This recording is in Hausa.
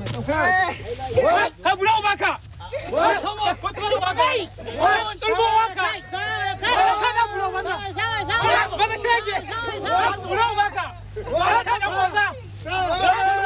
ka bula baka Thomas ko bula baka tulbo baka kana bula baka bana shege bula baka kana bula